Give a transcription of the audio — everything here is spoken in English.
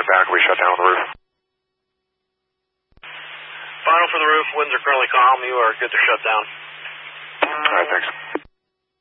get back, we shut down the roof. Final for the roof, winds are currently calm, you are good to shut down. Alright, thanks.